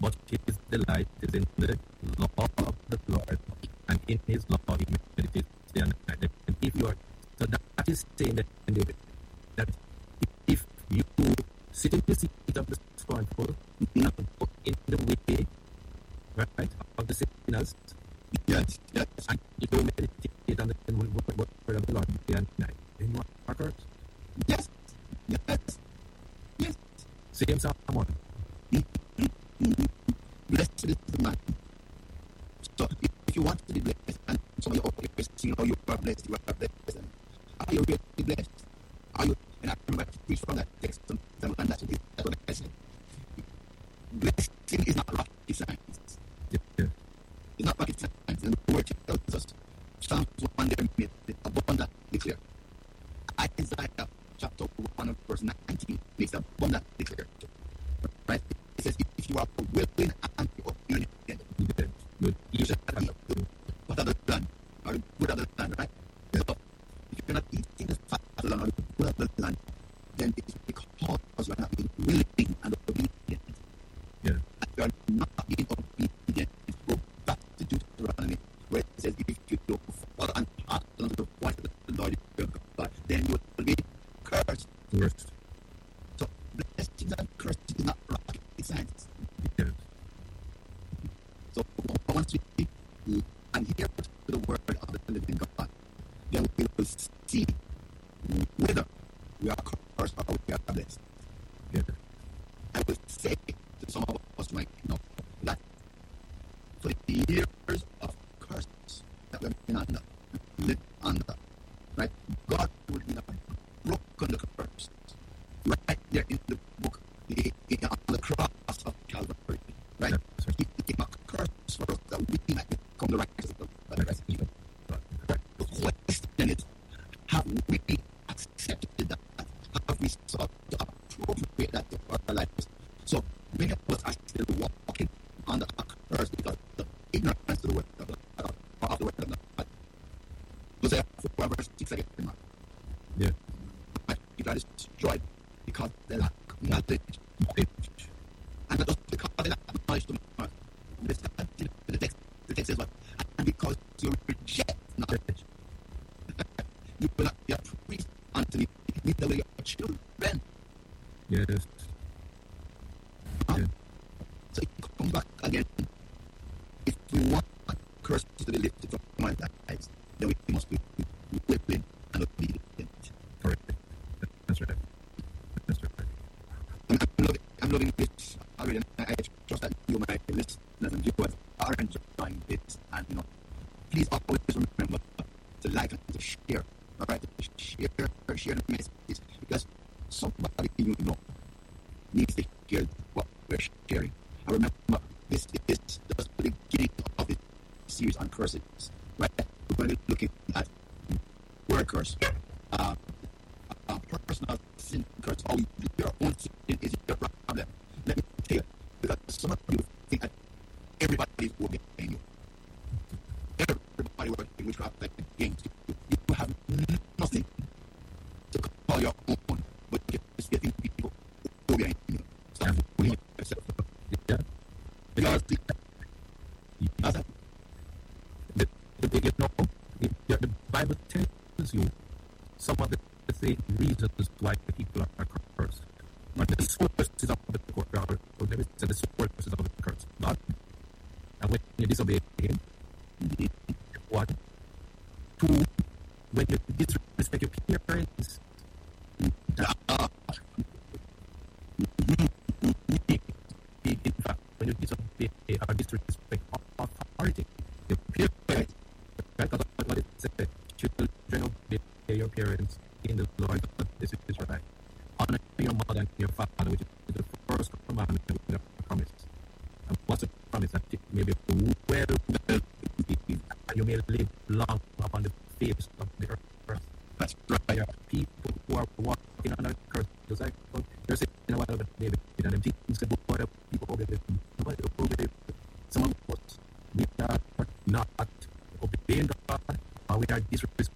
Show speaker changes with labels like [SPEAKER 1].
[SPEAKER 1] But his delight is in the law of the Lord, and in his law he meditates day and night. And if you are, so that is saying that, that if you sit in the seat of the scornful, and walk in the way, right, of the sinners,
[SPEAKER 2] Yes.
[SPEAKER 1] and you go meditate on the word of the Lord day and night, then you are cursed.
[SPEAKER 2] Yes.
[SPEAKER 1] Same Psalm 1.
[SPEAKER 2] Blessed is the man. So if you want to be blessed, and some of you are saying, oh, you are blessed, and are you really blessed? Are you? And I remember to preach from that text, and that's what I said. Blessing is not rocket science.
[SPEAKER 1] Yeah.
[SPEAKER 2] It's not rocket science, and the word tells us, Psalms 1 there made it abundantly clear. Isaiah chapter 1 verse 19 makes abundantly clear. Right? It says, if you are willing and obedient, you shall eat what other land, or the good of the land, right? So, if you're not eating the fat of the land or the good of the land, then it's because you are not being willing and obedient.
[SPEAKER 1] Yeah.
[SPEAKER 2] And you are not being obedient. Go back to Deuteronomy, where it says, if you don't follow and pass on the voice of the Lord your God, then you will be cursed. So, blessings and curses is not rocket science.
[SPEAKER 1] Yeah.
[SPEAKER 2] So once we adhere to the word of the living God, then we will see whether we are cursed or we are blessed.
[SPEAKER 1] Yeah.
[SPEAKER 2] I will say to some of us right now that for the years of curses that we've been lived under, right, God would have broken the curse right there in the book, on the cross of Calvary, right?
[SPEAKER 1] Yeah.
[SPEAKER 2] He became a curse for us that we might become the righteousness of God. Right? The question is, have we accepted that? Have we sought to appropriate that to our lives? So many of us are still walking under a curse because of the ignorance of the word of God. Hosea 4 verse 6 again.
[SPEAKER 1] Yeah.
[SPEAKER 2] People are destroyed because they lack knowledge. And not just because they lack knowledge to God. The text says what? And because you reject knowledge, you will not be a priest unto me, neither will your children.
[SPEAKER 1] Yes. Yeah.
[SPEAKER 2] So it comes back again. If we want a curse to be lifted from our lives, then we must be willing and obedient.
[SPEAKER 1] Correct. That's right.
[SPEAKER 2] I'm loving this already. I trust that you, my listeners and viewers, are enjoying this. And please always remember to like and to share. All right, share the message because somebody you know needs to hear what we're sharing. And remember, this is just the beginning of the series on curses. Right, we're going to be looking at word curse. Personal sin curse, or your own sin is your problem. Let me tell you, because some of you think that everybody is working against you. Everybody working witchcraft against you. You have nothing to call your own, but you're just getting people over against you. Stop fooling yourself.
[SPEAKER 1] Yeah.
[SPEAKER 2] Because
[SPEAKER 1] the Bible tells you some of the reasons why people are cursed. But the sources of the curse, or let me say the sources of the curse, God. And when you disobey Him, 1, 2, when you disrespect your parents, in fact, when you disobey or disrespect authority, your parents, right? Because what it said, children obey your parents in the Lord. This is right. Honor your mother and your father, which is the first commandment with the promise. And what's the promise? That it may be well, you may live long upon the face of the earth.
[SPEAKER 2] that's right.
[SPEAKER 1] There are people who are walking on a curse. Just like you're saying a while ago, maybe and them things about other people over there. Nobody over there. Some of us, we are not obeying God, or we are disrespecting